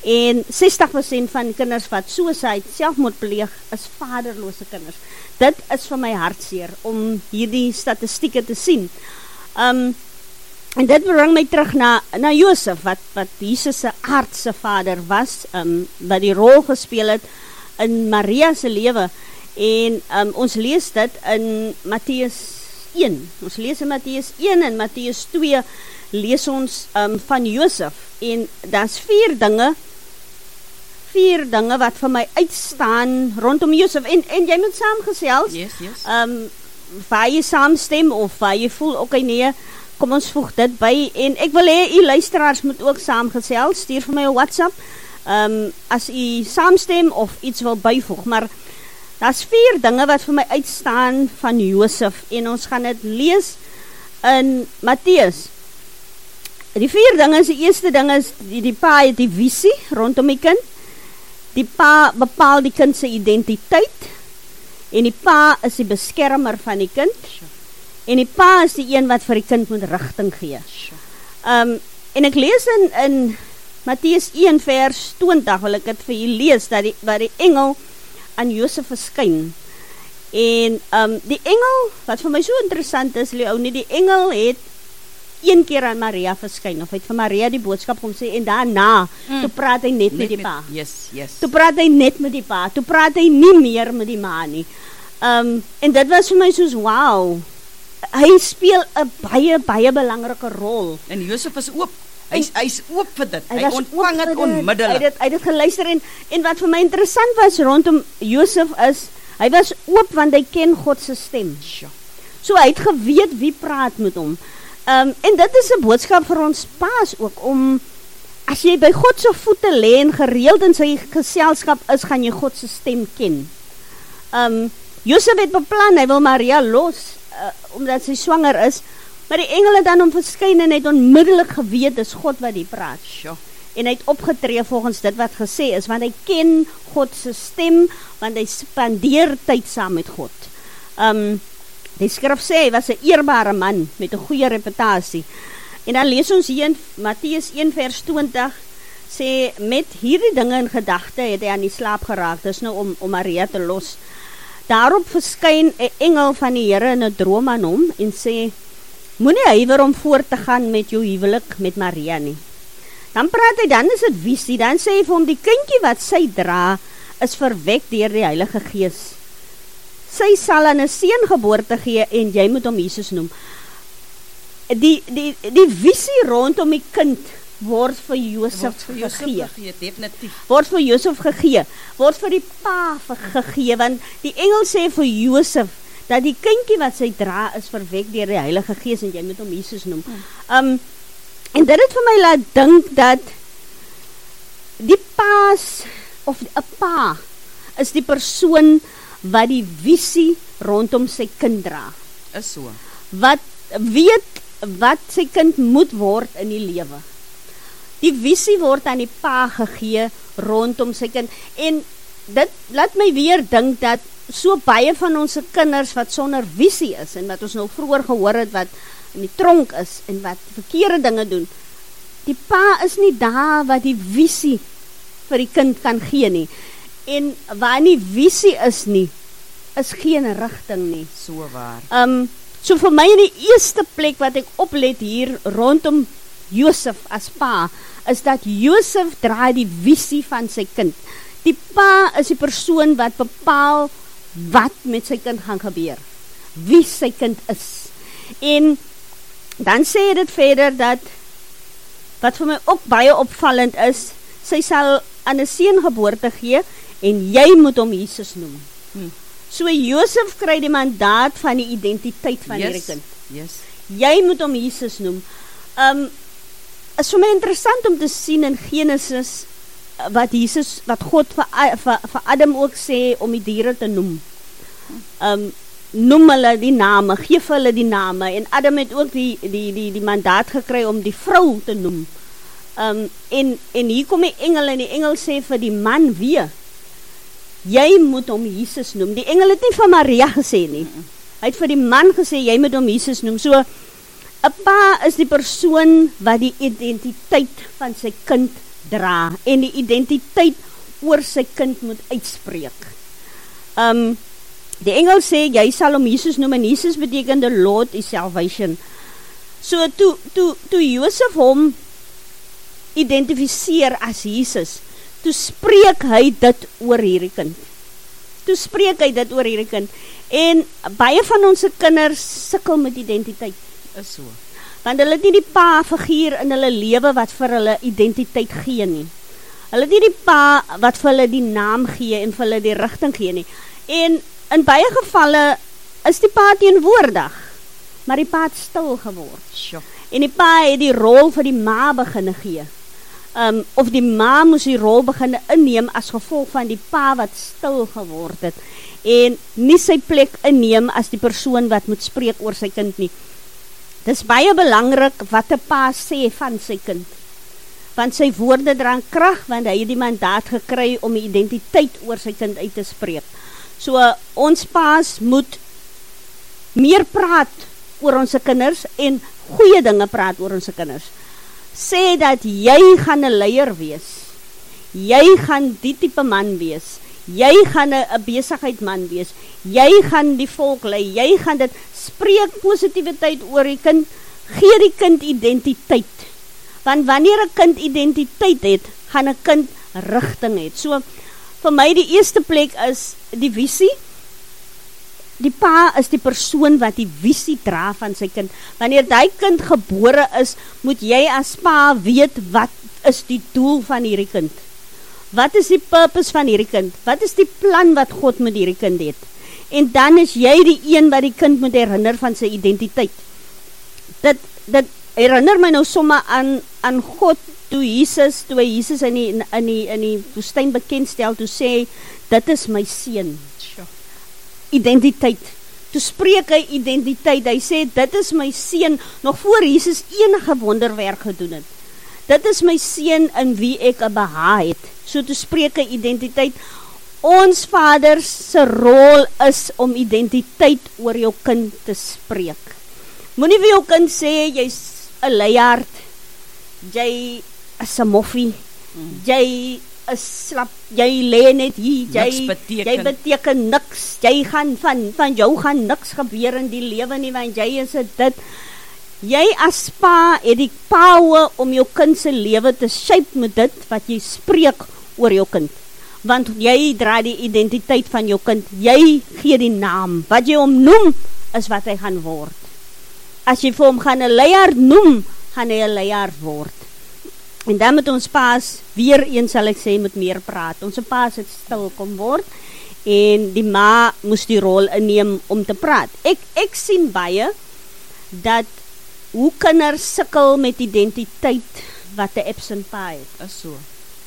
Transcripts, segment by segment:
En 60% van kinders wat suicide, selfmoord pleeg, is vaderlose kinders. Dit is vir my hartseer om hierdie statistieke te sien. En dit bring my terug na Josef, wat Jesus se aardse vader was, wat die rol gespeel het in Maria se lewe. En ons lees dit in Matteus 1. Ons lees in Matteus 1 en Matteus 2 lees ons van Josef. En daar's 4 dinge wat vir my uitstaan rondom Josef. En jy moet saamgesels. Yes. Waar jy saamstem of waar jy voel, okay nee, kom ons voeg dit by. En ek wil hê u luisteraars moet ook saamgesels. Stuur vir my 'n WhatsApp. As u saamstem of iets wil byvoeg. Maar daar's 4 dinge wat vir my uitstaan van Josef. En ons gaan dit lees in Matteus. Die 4 dinge is, die eerste ding is, die pa het die visie rondom die kind. Die pa bepaal die kind se identiteit. En die pa is die beskermer van die kind. En die pa is die een wat vir die kind moet rigting gee. En ek lees in Matteus 1 vers 20, wil ek dit vir julle lees, waar die engel aan Josef verskyn. En die engel, wat vir my so interessant is, die engel het 1 keer aan Maria verskyn, of het vir Maria die boodskap kom sê, en daarna, toe praat hy net met die pa. Yes. Toe praat hy net met die pa, toe praat hy nie meer met die ma nie. En dit was vir my soos, wow, hy speel 'n baie belangrike rol. En Josef is oop. Hy's oop vir dit. Hy was ontvang oop dit vir dit. onmiddellik. Hy het dit geluister en wat vir my interessant was rondom Josef is, hy was oop want hy ken God se stem. So hy het geweet wie praat met hom. En dit is 'n boodskap vir ons paas ook, om as jy by God se voete lê en gereeld in sy geselskap is, gaan jy God se stem ken. Josef het beplan, hy wil Maria los, omdat sy swanger is, maar die engel het dan hom verskyn en het onmiddellik geweet, dis God wat die praat. En hy het opgetree volgens dit wat gesê is, want hy ken God se stem, want hy spandeer tyd saam met God. Die skrif sê, hy was 'n eerbare man, met 'n goeie reputasie. En dan lees ons hier in Matteus 1 vers 20, sê, met hierdie dinge in gedagte, het hy aan die slaap geraak, dis nou om Maria te los. Daarop verskyn 'n engel van die Here in 'n droom aan hom, en sê, moenie huiwer om voort te gaan met jou huwelik met Maria nie. Dan praat hy, dan is dit visie, dan sê hy vir hom, die kindjie wat sy dra, is verwek deur die Heilige Gees. Sy sal aan 'n seun geboorte gee, en jy moet hom Jesus noem. Die visie rondom die kind, word vir Josef gegee. Definitief. Word vir Josef gegee, word vir die pa gegee, want die engel sê vir Josef, dat die kindjie wat sy dra, is verwek deur die Heilige Gees, en jy moet hom Jesus noem. En dit het vir my laat dink, dat die paas, of 'n pa, is die persoon, wat die visie rondom sy kind dra. Is so. Wat weet, wat sy kind moet word in die lewe. Die visie word aan die pa gegee rondom sy kind. En dit laat my weer dink dat so baie van ons kinders wat sonder visie is, en wat ons nou vroeër gehoor het, wat in die tronk is, en wat verkeerde dinge doen, die pa is nie daar wat die visie vir die kind kan gee nie. En waar nie visie is nie, is geen rigting nie. So waar. So vir my in die eerste plek wat ek oplet hier rondom Josef as pa, is dat Josef dra die visie van sy kind. Die pa is die persoon wat bepaal wat met sy kind gaan gebeur, wie sy kind is. En dan sê dit verder dat, wat vir my ook baie opvallend is, sy sal aan 'n seun geboorte gee, en jy moet hom Jesus noem. So Josef kry die mandaat van die identiteit van hierdie kind. Jy moet hom Jesus noem. Is vir my interessant om te sien in Genesis, wat God vir Adam ook sê, om die diere te noem. Noem hulle die name, geef hulle die name, en Adam het ook die mandaat gekry om die vrou te noem. En hier kom die engel, en die engel sê vir die man weer, jy moet hom Jesus noem. Die engel het nie vir Maria gesê nie. Hy het vir die man gesê, jy moet hom Jesus noem. So, 'n pa is die persoon wat die identiteit van sy kind dra en die identiteit oor sy kind moet uitspreek. Die engel sê, jy sal hom Jesus noem, en Jesus beteken the Lord is salvation. So, toe Josef hom identifiseer as Jesus, toe spreek hy dit oor hierdie kind. En baie van ons kinders sukkel met identiteit. Is so. Want hulle het nie die pa figuur in hulle lewe wat vir hulle identiteit gee nie. Hulle het nie die pa wat vir hulle die naam gee en vir hulle die rigting gee nie. En in baie gevalle is die pa teenwoordig, maar die pa het stil geword. Sure. En die pa het die rol vir die ma begin gee. Of die ma moes die rol begin inneem as gevolg van die pa wat stil geword het. En nie sy plek inneem as die persoon wat moet spreek oor sy kind nie. Dis baie belangrik wat 'n pa sê van sy kind. Want sy woorde dra krag, want hy het die mandaat gekry om die identiteit oor sy kind uit te spreek. So ons paas moet meer praat oor ons kinders en goeie dinge praat oor ons kinders. Sê dat jy gaan 'n leier wees. Jy gaan die tipe man wees. Jy gaan 'n besigheidman wees. Jy gaan die volk lei. Jy gaan dit spreek positiwiteit oor die kind. Gee die kind identiteit. Want wanneer 'n kind identiteit het, gaan 'n kind rigting het. So vir my die eerste plek is die visie. Die pa is die persoon wat die visie dra van sy kind. Wanneer die kind gebore is, moet jy as pa weet wat is die doel van hierdie kind. Wat is die purpose van hierdie kind? Wat is die plan wat God met hierdie kind het? En dan is jy die een wat die kind moet herinner van sy identiteit. Dit herinner my nou sommer aan God, toe hy Jesus in die woestyn bekendstel, toe sê, dit is my seun. Identiteit. Toe spreek hy identiteit. Hy sê, dit is my seun, nog voor Jesus enige wonderwerk gedoen het. Dit is my seun in wie ek 'n behaag het. So toe spreek hy identiteit. Ons Vader se rol is om identiteit oor jou kind te spreek. Moenie vir jou kind sê, jy's 'n leiaard, jy is 'n moffie, jy is slap, jy lê net hier, jy beteken niks, jy gaan van jou gaan niks gebeur in die lewe nie, want jy is dit. Jy as pa het die power om jou kind se lewe te shape met dit wat jy spreek oor jou kind. Want jy dra die identiteit van jou kind. Jy gee die naam. Wat jy hom noem, is wat hy gaan word. As jy vir hom gaan 'n leier noem, gaan hy 'n leier word. En dan met ons paas, weer eens sal ek sê, moet meer praat. Ons paas het stil kom word, en die ma moes die rol inneem om te praat. Ek sien baie, dat hoe kinders sukkel met identiteit, wat 'n absent pa het. Is so.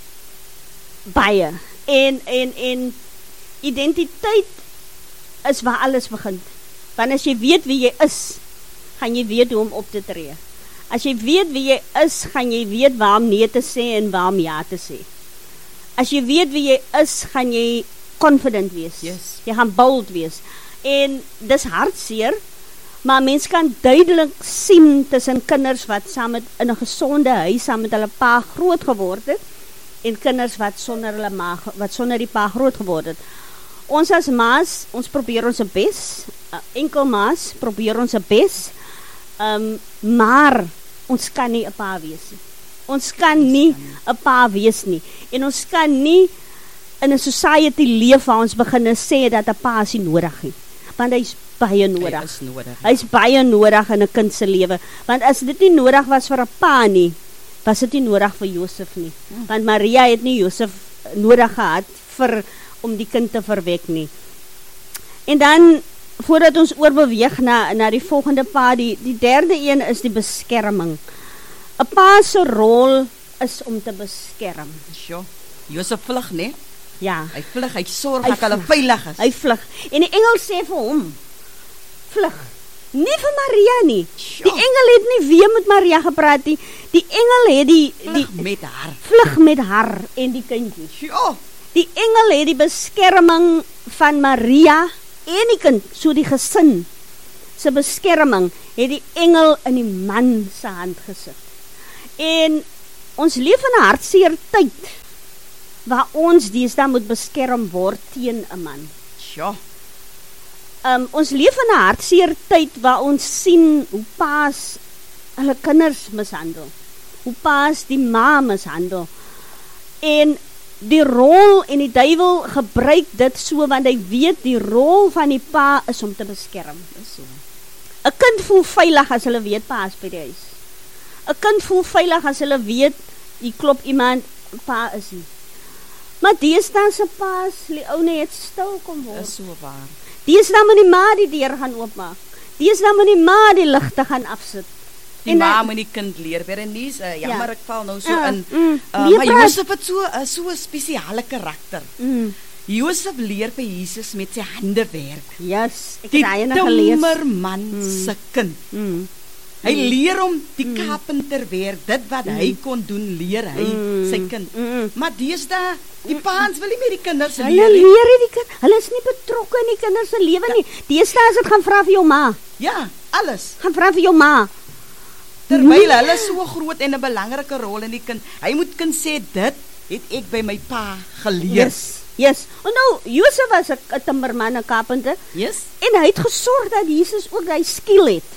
Baie. En identiteit is waar alles begin. Want as jy weet wie jy is, gaan jy weet hoe om op te tree. As jy weet wie jy is, gaan jy weet waar om nee te sê en waar om ja te sê. As jy weet wie jy is, gaan jy confident wees. Yes. Jy gaan bold wees. En dis hartseer, maar mens kan duidelik sien tussen kinders wat saam met in 'n gesonde huis saam met hulle pa groot geword het, en kinders wat sonder die pa groot geword het. Ons as maas, ons probeer ons bes, enkel maas probeer ons bes, maar ons kan nie 'n pa wees nie. Ons kan nie 'n pa wees nie. En ons kan nie in 'n society leef waar ons begin sê dat 'n pa is nie nodig nie. Want hy's baie nodig. Hy's baie nodig in 'n kind se lewe. Want as dit nie nodig was vir 'n pa nie, was dit nie nodig vir Josef nie. Want Maria het nie Josef nodig gehad om die kind te verwek nie. En dan, voordat ons oorbeweeg na die volgende pa, die derde een is die beskerming. 'n Pa se rol is om te beskerm. Sjoe, Josef vlug, nee? Ja. Hy vlug, hy sorg dat hulle veilig is. Hy vlug. En die engel sê vir hom, vlug. Nie vir Maria nie. Sjoe. Die engel het nie weer met Maria gepraat nie. Die engel het vlug met haar. Vlug met haar en die kindjie. Sjoe. Die engel het die beskerming van Maria en die kind, so die gesin se beskerming, het die engel in die man se hand gesit. En ons leef in 'n hartseer tyd waar ons deesdae moet beskerm word teen 'n man. Ja. Ons leef in 'n hartseer tyd waar ons sien hoe paas hulle kinders mishandel. Hoe paas die ma mishandel. En die rol en die duiwel gebruik dit so want hy weet die rol van die pa is om te beskerm. Dis so. 'n Kind voel veilig as hulle weet pa is by die huis. 'n Kind voel veilig as hulle weet jy klop iemand, pa is nie. Maar deesdae se paas, die ou net stil kom word. Dis so waar. Deesdae moet die ma die deur gaan oopmaak. Deesdae moet die ma die ligte gaan afsit. Die ma moet die kind leer. Berenice, jammer ek val nou so in. Maar praat. Josef het so 'n spesiale karakter. Josef leer vir Jesus met sy hande werk. Yes, ek Die het daai gelees. timmerman se kind. Hy leer om die carpenter werk, dit wat hy kon doen, leer hy sy kind. Maar deesdae, die paans wil nie meer die kinders Hulle leer nie. leer nie die kind. Hulle is nie betrokke in die kinders se lewe nie. Deesdae is dit gaan vra vir jou ma. Ja, alles. Gaan vra vir jou ma. Terwyl hulle so groot en 'n belangrike rol in die kind. Hy moet kind sê, dit het ek by my pa geleer. Yes. En nou, Josef was 'n timmerman, 'n carpenter. Yes. En hy het gesorg dat Jesus ook hy skill het.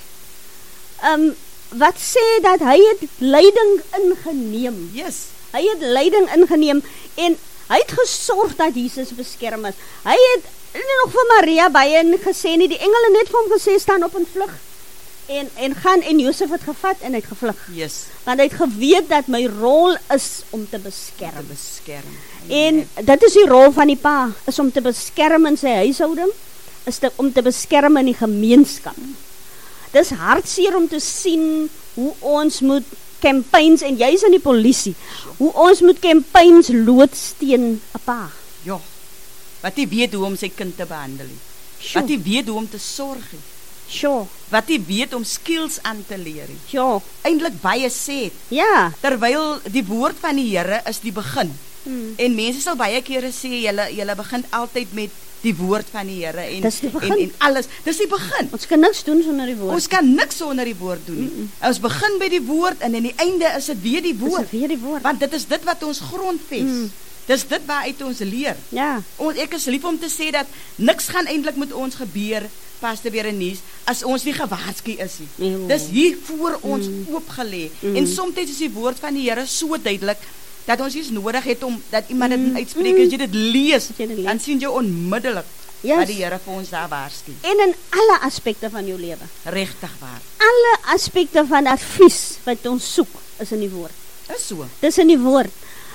Wat sê dat hy het leiding ingeneem. Yes. Hy het leiding ingeneem en hy het gesorg dat Jesus beskerm is. Hy het nie nog vir Maria baie gesê nie, die engele net vir hom gesê staan op en vlug. En gaan en Josef het gevat en hy het gevlug. Yes. Want hy het geweet dat my rol is om te beskerm. Te beskerm. En dit is die rol van die pa, is om te beskerm in sy huishouding, om te beskerm in die gemeenskap. Dis hartseer om te sien hoe ons moet campaigns, en jy's in die polisie, hoe ons moet campaigns loods teen 'n pa. Ja. Wat jy weet hoe om sy kind te behandel. Wat jy weet hoe om te sorg. Sure. Wat jy weet om skills aan te leer. Sure. Eintlik baie sê. Ja. Terwyl die woord van die Here is die begin. En mense sal baie kere sê julle begin altyd met die woord van die Here en alles. Dis die begin. Ons kan niks doen sonder die woord. Ons kan niks sonder die woord doen nie. Ons begin by die woord en in die einde is dit weer die woord. Dis weer die woord. Want dit is dit wat ons grondves. Dis dit waaruit ons leer. Ja. Ek is lief om te sê dat niks gaan eintlik met ons gebeur, Pastor Berenice, as ons nie gewaarsku is nie. Dis hier voor ons oopgelê. En soms is die woord van die Here so duidelik dat ons iets nodig het om dat iemand dit uitspreek, as jy dit lees, dan sien jy onmiddellik wat die Here vir ons daar waarsku. En in alle aspekte van jou lewe. Regtig waar. Alle aspekte van advies wat ons soek, is in die woord. Is so. Dis in die woord.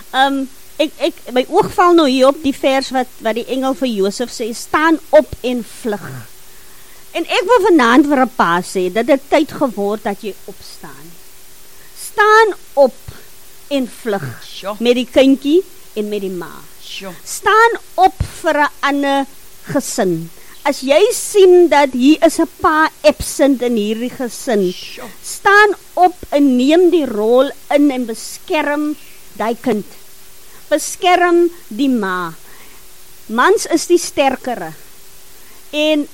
My oog val nou hier op die vers wat die engel vir Josef sê, staan op en vlug. En ek wil vanaand vir 'n pa sê, dat dit tyd geword dat jy opstaan. Staan op en vlug. Met die kindjie en met die ma. Staan op vir 'n ander gesin. As jy sien dat hier is 'n pa absent in hierdie gesin, staan op en neem die rol in en beskerm die kind. Beskerm die ma. Mans is die sterkere. En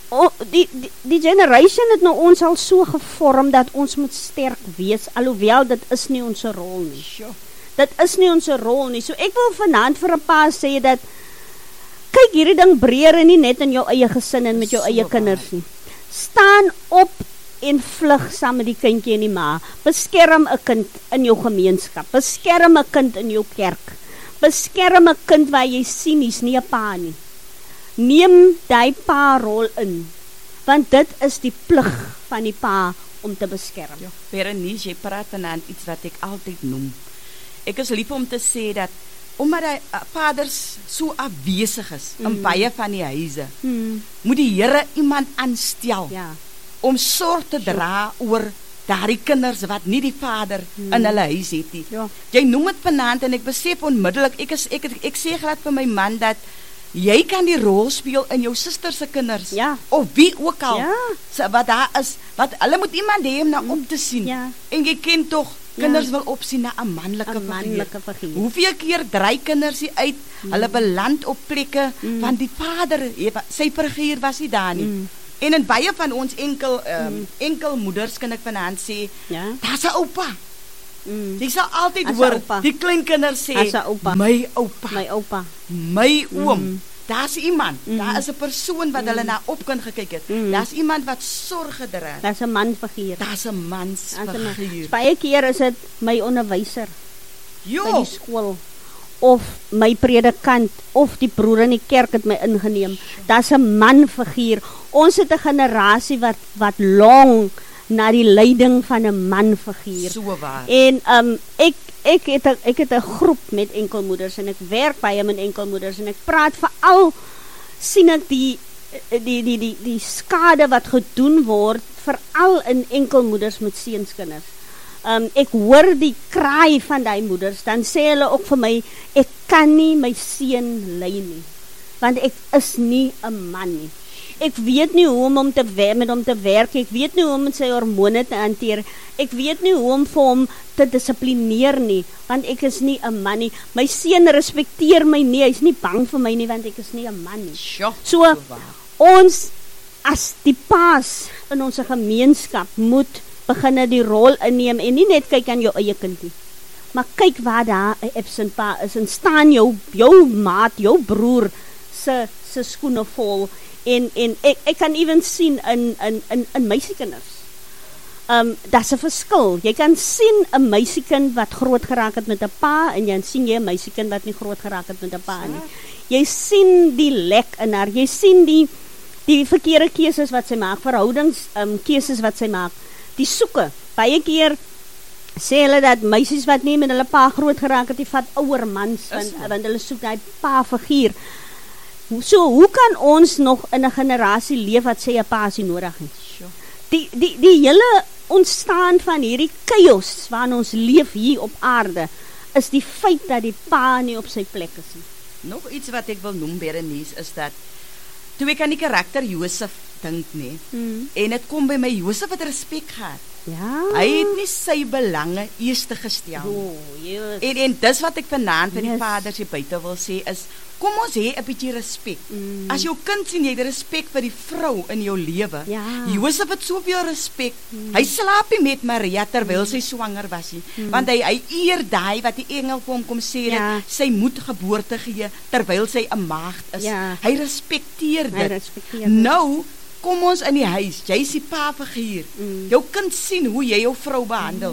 die generation het nou ons al so gevorm dat ons moet sterk wees, alhoewel dit is nie ons rol nie. Dit is nie ons rol nie. So ek wil vanaand vir 'n pa sê dat kyk hierdie ding breër en nie net in jou eie gesin en met jou eie kinders nie. Staan op en vlug saam met die kindjie en die ma. Beskerm 'n kind in jou gemeenskap. Beskerm 'n kind in jou kerk. Beskerm 'n kind waar jy sien hy's nie 'n pa nie. Neem die pa rol in, want dit is die plig van die pa om te beskerm. Berenice, jy praat vanaand iets wat ek altyd noem. Ek is lief om te sê dat omdat die vaders so afwesig is in baie van die huise, moet die Here iemand aanstel om sorg te dra oor daardie kinders wat nie die vader in hulle huis het nie. Jy noem dit vanaand en ek besef onmiddellik, ek sê glad vir my man dat jy kan die rol speel in jou suster se kinders, of wie ook al, wat daar is, wat hulle moet iemand hê om na op te sien, en jy ken tog, kinders wil opsien na 'n manlike figuur. Hoeveel keer dry kinders hier uit, hulle beland op plekke, van die vader, sy figuur was nie daar nie, en in baie van ons enkel moeders kan ek vanaand sê, daar's 'n oupa, Jy sal altyd As 'n hoor oupa. die kleinkinders sê, As 'n oupa. my oupa, My oupa. my oom. Daar's iemand, daar is 'n persoon wat hulle na op kan gekyk het. Daar's iemand wat sorg gedra het. Daar's 'n manfiguur. Daar's 'n mansfiguur. Baie keer is dit my onderwyser by Jo, die skool of my predikant of die broer in die kerk het my ingeneem. Daar's 'n manfiguur. Ons het 'n generasie wat long na die leiding van 'n manfiguur. so waar. En ek het 'n groep met enkelmoeders en ek werk baie met enkelmoeders en ek praat veral sien ek die skade wat gedoen word veral in enkelmoeders met seunskinders. Ek hoor die kraai van daai moeders, dan sê hulle ook vir my, ek kan nie my seun lei nie, want ek is nie 'n man nie. Ek weet nie hoe om met hom te werk, ek weet nie hoe om met sy hormone te hanteer, ek weet nie hoe om vir hom te dissiplineer nie, want ek is nie 'n man nie. My seun respekteer my nie, hy's nie bang vir my nie, want ek is nie 'n man nie. Sjoe, So, waar. ons as die paas in ons gemeenskap moet begin die rol inneem en nie net kyk aan jou eie kind nie, maar kyk waar daar 'n absent pa is en staan jou maat, jou broer se skoene vol en ek kan ewen sien in meisiekinders. Daar's 'n verskil. Jy kan sien 'n meisiekind wat groot geraak het met 'n pa en jy sien 'n meisiekind wat nie groot geraak het met 'n pa nie. Jy sien die lek in haar. Jy sien die verkeerde keuses wat sy maak, verhoudings keuses wat sy maak. Die soeke. Baie keer sê hulle dat meisies wat nie met hulle pa groot geraak het, die vat ouer mans want hulle soek daai pa figuur. So hoe kan ons nog in 'n generasie leef wat sê 'n pa is nie nodig nie? Sjoe. Die hele ontstaan van hierdie chaos waarin ons leef hier op aarde is die feit dat die pa nie op sy plek is nie. Nog iets wat ek wil noem, Berenice, is dat toe ek aan die karakter Josef dink nie, en dit kom by my, Josef het respek gehad. Ja. Hy het nie sy belange eerste gestel. Oh, yes. En dis wat ek vanaand vir die Yes. vaders hier buite wil sê is, kom ons hê 'n bietjie respek. As jou kind sien jy het respek vir die vrou in jou lewe. Ja. Josef het soveel respek. Hy slaap nie met Maria terwyl sy swanger was nie, want hy eer daai wat die engel vir hom kom sê Ja. dat sy moet geboorte gee terwyl sy 'n maagd is. Ja. Hy respekteer dit. Hy respekteer dit. Nou kom ons in die huis, jy is die pa figuur. Jou kind sien hoe jy jou vrou behandel.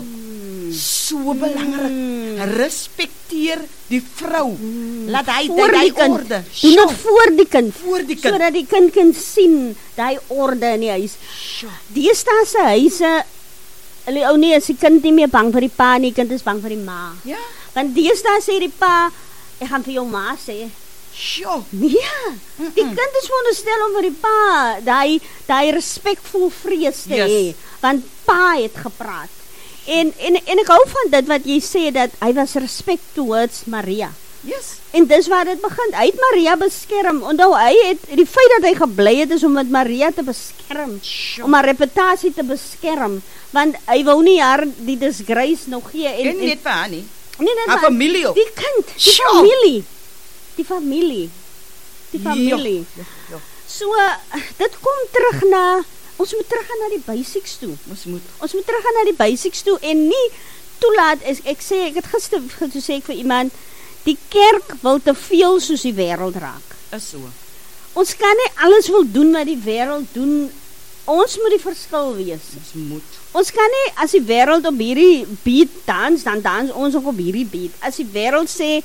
So belangrik. Respekteer die vrou. Laat hy Voor die die kind. orde. Doen dit voor die kind. Voor die kind. Sodat die kind kan sien daai orde in die huis. Deesdae se huise, hulle ou nie as die kind nie meer bang vir die pa nie, die kind is bang vir die ma. Ja. Want deesdae sê die pa, ek gaan vir jou ma sê. Sjoe. Nee, die kind is veronderstel om vir die pa daai respekvol vrees te Yes. hê, want pa het gepraat. En ek hou van dit wat jy sê dat hy was respect towards Maria. Yes. En dis waar dit begin. Hy het Maria beskerm. Onthou, hy het die feit dat hy gebly het is om met Maria te beskerm, om haar reputasie te beskerm, want hy wou nie haar die disgrace nog gee En nie net vir haar nie. nee, net Haar maar familie ook. die kind, die Sjoe. familie. Die familie. Die Ja. familie. Ja. So, dit kom terug na, ons moet teruggaan na die basics toe. Ons moet. Ons moet teruggaan na die basics toe en nie toelaat, ek het gister sê ek vir iemand, die kerk wil te veel soos die wêreld raak. Is so. Ons kan nie alles wil doen wat die wêreld doen. Ons moet die verskil wees. Ons moet. Ons kan nie, as die wêreld op hierdie beat dans, dan dans ons ook op hierdie beat. As die wêreld sê,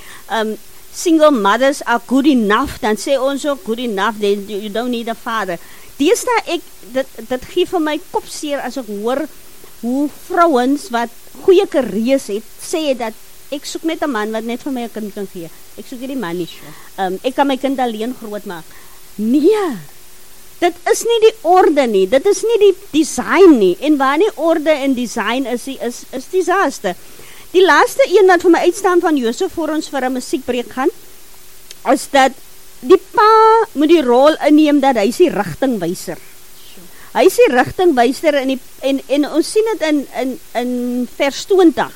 single mothers are good enough, dan sê ons ook good enough, you don't need a father. Deesdae dit gee vir my kopseer as ek hoor hoe vrouens wat goeie kariers het, sê dat ek soek net 'n man wat net vir my 'n kind kan gee. Ek soek nie die man nie. Ek kan my kind alleen grootmaak. Nee. Dit is nie die orde nie. Dit is nie die design nie. En waar nie orde en design is disaster. Die laaste een wat vir my uitstaan van Josef voor ons vir 'n musiekbreek gaan, is dat die pa moet die rol inneem dat hy is die rigtingwyser. Hy is die rigtingwyser en ons sien dit in vers 20.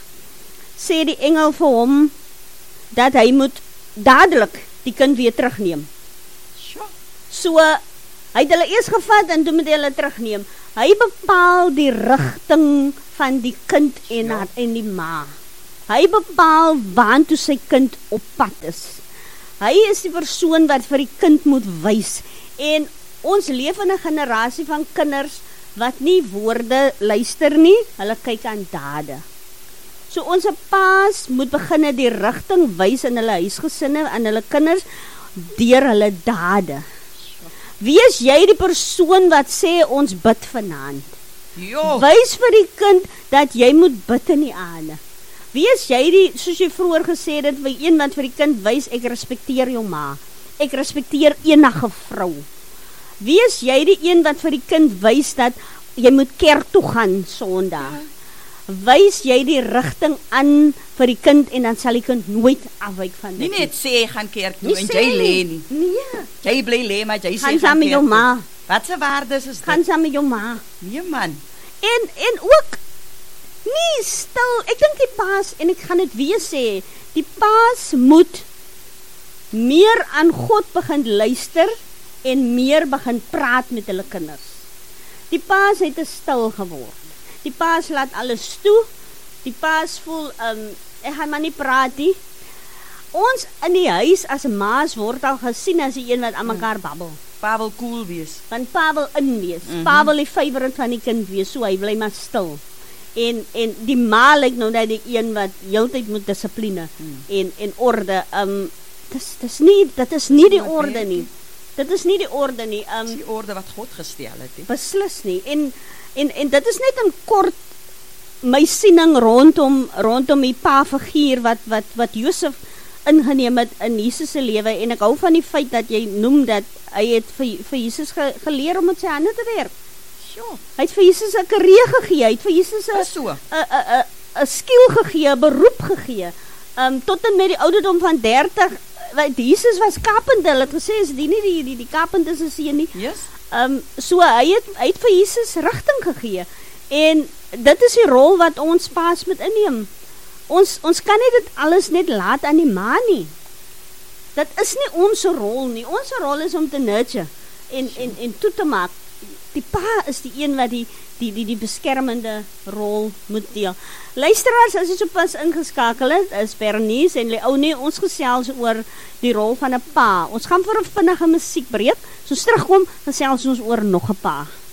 Sê die engel vir hom dat hy moet dadelik die kind weer terugneem. Sjoe. So Hy het hulle eers gevat en toe moet hy hulle terugneem. Hy bepaal die rigting van die kind en die ma. Hy bepaal waantoe sy kind op pad is. Hy is die persoon wat vir die kind moet wys. En ons leef in 'n generasie van kinders wat nie woorde luister nie, hulle kyk aan dade. So ons paas moet beginne die rigting wys in hulle huisgesinne en hulle kinders deur hulle dade. Wie is jy die persoon wat sê ons bid vanaand? Jo. Wys vir die kind dat jy moet bid in die aande. Wie is jy die, soos jy vroeër gesê het, vir een wat vir die kind wys, ek respekteer jou ma. Ek respekteer enige vrou. Wie is jy die een wat vir die kind wys dat jy moet kerk toe gaan Sondag? Wys jy die rigting aan vir die kind en dan sal die kind nooit afwyk van dit. Nie net sê gaan kerk toe en jy lê nie. Nee. Jy bly lê maar jy sê gaan saam met jou ma. Wat se waardes is dit? Gaan saam met jou ma. Nee man. En ook nie stil. Ek dink die paas en ek gaan dit weer sê, die paas moet meer aan God begin luister en meer begin praat met hulle kinders. Die paas het te stil geword. Die paas laat alles toe. Die paas voel, ek gaan maar nie praat nie. Ons in die huis as maas word al gesien as die een wat aan mekaar babbel. Pa wil cool wees. Want pa wil in wees. Pa wil die favourite van die kind wees, so hy bly maar stil. En die ma lyk nou net die een wat heeltyd moet dissipline en orde. Dit is nie die orde nie. Dit is nie die orde nie. Die orde wat God gestel het. Beslis nie. En dit is net in kort my siening rondom die pa figuur wat Josef ingeneem het in Jesus se lewe, en ek hou van die feit dat jy noem dat hy het vir Jesus geleer om met sy hande te werk. Sure. Hy het vir Jesus 'n karier gegee, hy het vir Jesus 'n skill gegee, 'n beroep gegee. Tot en met die ouderdom van 30, want Jesus was carpenter, hulle het gesê is die nie die carpenter se seun nie. Yes. So hy het vir Jesus rigting gegee. En dit is die rol wat ons paas moet inneem. Ons kan nie dit alles net laat aan die ma nie. Dit is nie ons rol nie. Ons rol is om te nurture en toe te maak. Die pa is die een wat die beskermende rol moet deel. Luisteraars, as jy sopas ingeskakel het, is Bernice en Leonie, ons gesels oor die rol van 'n pa. Ons gaan vir 'n vinnige musiekbreek. So terugkom, gesels ons oor nog 'n pa.